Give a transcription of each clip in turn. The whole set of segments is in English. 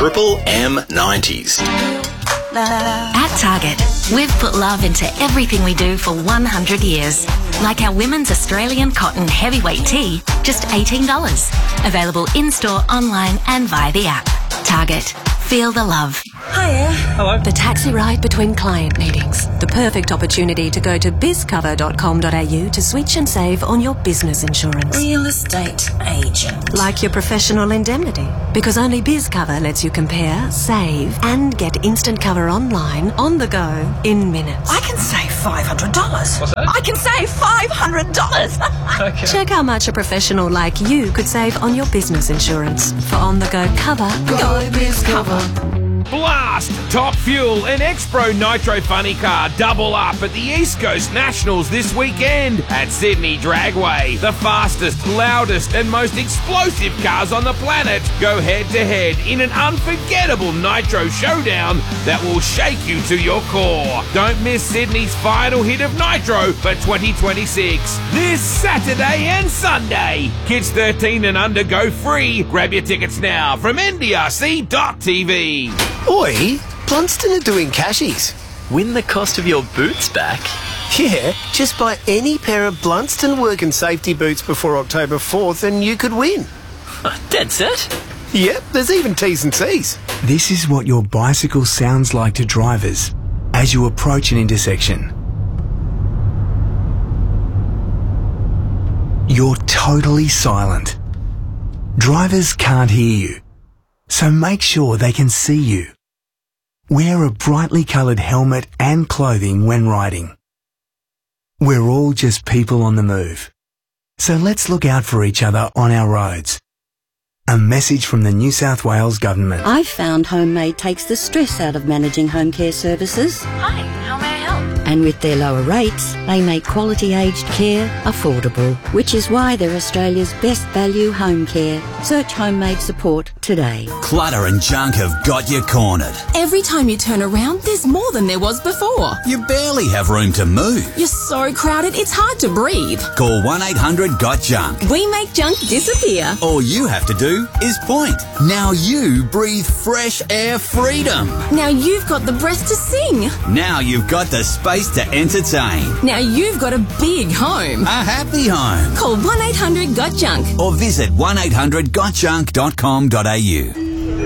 Triple M 90s. At Target, we've put love into everything we do for 100 years. Like our women's Australian cotton heavyweight tee, just $18. Available in-store, online and via the app. Target. Feel the love. Hiya. Hello. The taxi ride between client meetings. The perfect opportunity to go to bizcover.com.au to switch and save on your business insurance. Real estate agent. Like your professional indemnity. Because only BizCover lets you compare, save and get instant cover online, on the go, in minutes. I can save $500. What's that? I can save $500. Okay. Check how much a professional like you could save on your business insurance. For on-the-go cover, go BizCover. Blast! Top Fuel and X-Pro Nitro Funny Car double up at the East Coast Nationals this weekend at Sydney Dragway. The fastest, loudest and most explosive cars on the planet go head-to-head in an unforgettable Nitro showdown that will shake you to your core. Don't miss Sydney's final hit of Nitro for 2026. This Saturday and Sunday. Kids 13 and under go free. Grab your tickets now from ndrc.tv. Oi, Blunston are doing cashies. Win the cost of your boots back. Yeah, just buy any pair of Blunston work and safety boots before October 4th and you could win. Dead set. Yep, there's even T's and C's. This is what your bicycle sounds like to drivers as you approach an intersection. You're totally silent. Drivers can't hear you, so make sure they can see you. Wear a brightly coloured helmet and clothing when riding. We're all just people on the move, so let's look out for each other on our roads. A message from the New South Wales Government. I've found Homemade takes the stress out of managing home care services. Hi, how may I help? And with their lower rates, they make quality aged care affordable, which is why they're Australia's best value home care. Search Homemade support today. Clutter and junk have got you cornered. Every time you turn around, there's more than there was before. You barely have room to move. You're so crowded, it's hard to breathe. Call 1-800-GOT-JUNK. We make junk disappear. All you have to do is point. Now you breathe fresh air freedom. Now you've got the breath to sing. Now you've got the space to entertain. Now you've got a big home. A happy home. Call 1-800-GOT-JUNK. Or visit 1-800-GOTJUNK.com.au.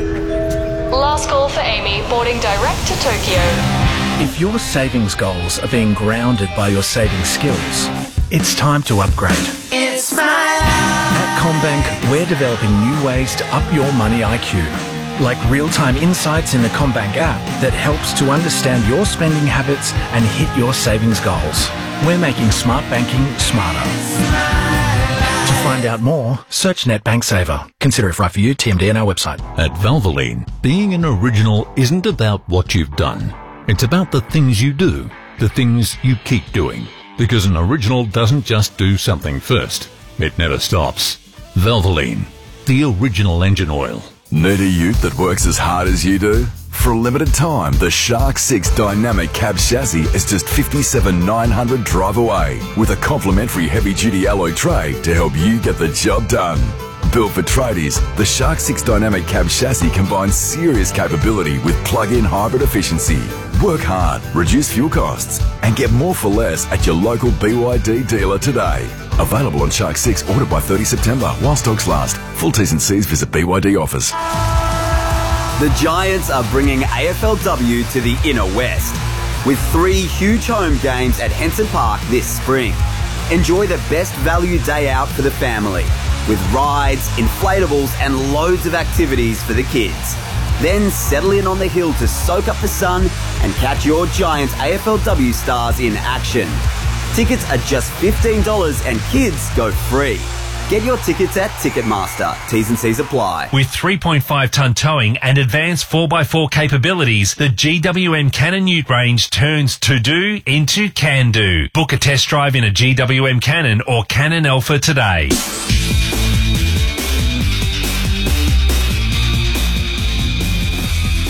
Last call for Amy, boarding direct to Tokyo. If your savings goals are being grounded by your saving skills, it's time to upgrade. It's my life. At CommBank, we're developing new ways to up your money IQ, like real-time insights in the CommBank app that helps to understand your spending habits and hit your savings goals. We're making smart banking smarter. To find out more, search NetBank Saver. Consider if right for you. TMD on our website. At Valvoline, being an original isn't about what you've done. It's about the things you do, the things you keep doing. Because an original doesn't just do something first. It never stops. Valvoline, the original engine oil. Need a ute that works as hard as you do? For a limited time, the Shark 6 Dynamic Cab Chassis is just $57,900 drive away with a complimentary heavy-duty alloy tray to help you get the job done. Built for tradies, the Shark 6 Dynamic Cab Chassis combines serious capability with plug-in hybrid efficiency. Work hard, reduce fuel costs, and get more for less at your local BYD dealer today. Available on Shark 6, ordered by 30 September, while stocks last. Full T's and C's visit BYD offers. The Giants are bringing AFLW to the inner west with 3 huge home games at Henson Park this spring. Enjoy the best value day out for the family with rides, inflatables and loads of activities for the kids. Then settle in on the hill to soak up the sun and catch your Giants AFLW stars in action. Tickets are just $15 and kids go free. Get your tickets at Ticketmaster. T's and C's apply. With 3.5-tonne towing and advanced 4x4 capabilities, the GWM Cannon Ute range turns to-do into can-do. Book a test drive in a GWM Cannon or Cannon Alpha today.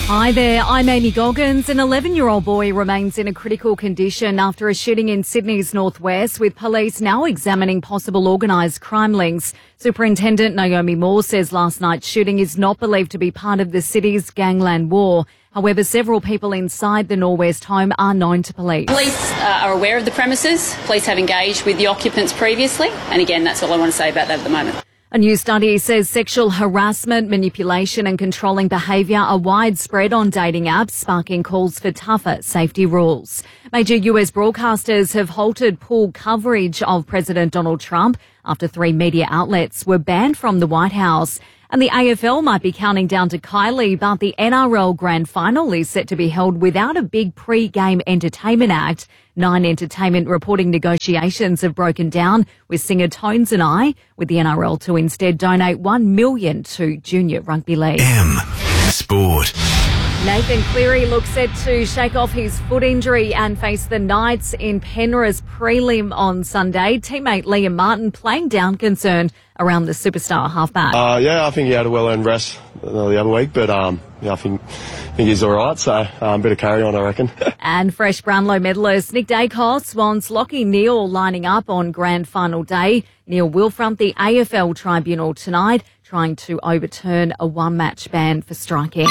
Hi there, I'm Amy Goggins. An 11-year-old boy remains in a critical condition after a shooting in Sydney's northwest, with police now examining possible organised crime links. Superintendent Naomi Moore says last night's shooting is not believed to be part of the city's gangland war. However, several people inside the Norwest home are known to police. Police are aware of the premises. Police have engaged with the occupants previously. And again, that's all I want to say about that at the moment. A new study says sexual harassment, manipulation and controlling behaviour are widespread on dating apps, sparking calls for tougher safety rules. Major US broadcasters have halted pool coverage of President Donald Trump after 3 media outlets were banned from the White House. And the AFL might be counting down to Kylie, but the NRL Grand Final is set to be held without a big pre-game entertainment act. Nine entertainment reporting negotiations have broken down, with singer Tones and I, with the NRL to instead donate $1 million to Junior Rugby League. Sport. Nathan Cleary looks set to shake off his foot injury and face the Knights in Penrith's prelim on Sunday. Teammate Liam Martin playing down concern around the superstar halfback. I think he had a well-earned rest the other week, but I think he's all right, so a bit of carry on, I reckon. And fresh Brownlow medalist Nick Dacos wants Lachie Neale lining up on grand final day. Neale will front the AFL tribunal tonight, trying to overturn a one-match ban for striking.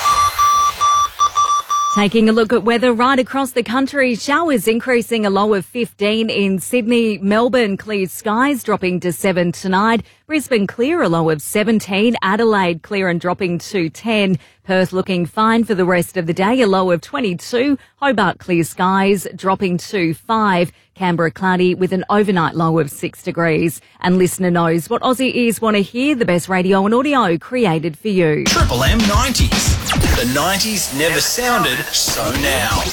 Taking a look at weather right across the country, showers increasing a low of 15 in Sydney. Melbourne, clear skies dropping to 7 tonight. Brisbane clear, a low of 17. Adelaide clear and dropping to 10. Perth looking fine for the rest of the day, a low of 22. Hobart clear skies dropping to 5. Canberra cloudy with an overnight low of 6 degrees. And listener knows what Aussie ears want to hear, the best radio and audio created for you. Triple M 90s. The 90s never sounded so now.